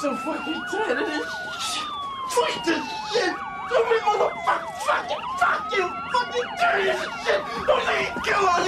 so fucking tired of this shit. Fuck this shit. So many motherfucking, fuck you, fucking tired of this shit. Don't let me kill us.